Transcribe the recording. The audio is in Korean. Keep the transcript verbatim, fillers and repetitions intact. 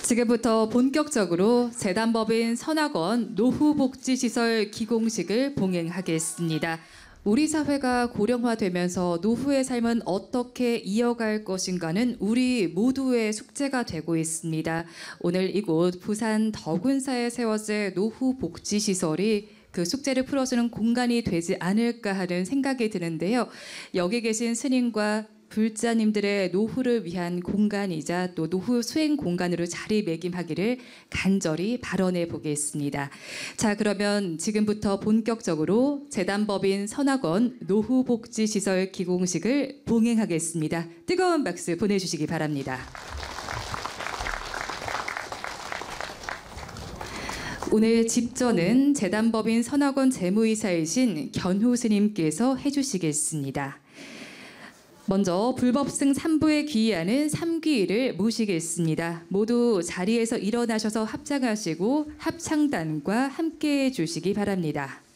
지금부터 본격적으로 재단법인 선악원 노후복지시설 기공식을 봉행하겠습니다. 우리 사회가 고령화되면서 노후의 삶은 어떻게 이어갈 것인가는 우리 모두의 숙제가 되고 있습니다. 오늘 이곳 부산 덕운사에 세워질 노후복지시설이 그 숙제를 풀어주는 공간이 되지 않을까 하는 생각이 드는데요. 여기 계신 스님과 불자님들의 노후를 위한 공간이자 또 노후 수행 공간으로 자리매김하기를 간절히 발언해 보겠습니다. 자, 그러면 지금부터 본격적으로 재단법인 선악원 노후복지시설 기공식을 봉행하겠습니다. 뜨거운 박수 보내주시기 바랍니다. 오늘 집전은 재단법인 선악원 재무이사이신 견후 스님께서 해주시겠습니다. 먼저 불법승 삼 부에 귀의하는 삼귀를 모시겠습니다. 모두 자리에서 일어나셔서 합장하시고 합창단과 함께해 주시기 바랍니다.